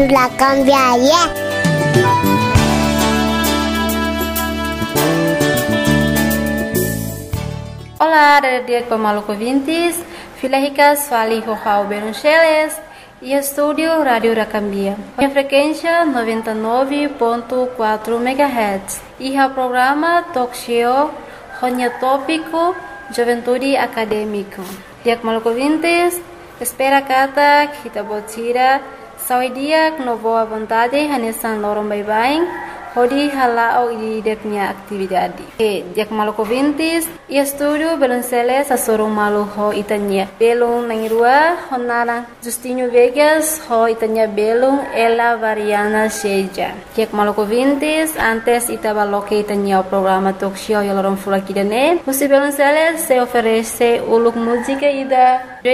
La cambiaria. Olá, dia pemalu ouvintes, Filahicas Fali Rojao Beruncheles e estúdio Rádio Racambia. A frequência 99.4 MHz e o programa Talk Show Ronya Tópico Juventude Acadêmico. Dia pemalu ouvintes, espera kata kita botira saudia no boa vontade hanesan lorong bye-bye. Hodi halao ideknya atividade. Dia pemalu ouvintes, e estúdio Belunceles a sorong malu ho itanya. Belung nangirua honara Justinho Vegas ho itanya belung ela variana seja. Dia pemalu ouvintes, antes itabaloke itanya o programa talk show yalorong fulakidane. Musi Belunceles se oferece uluk música ida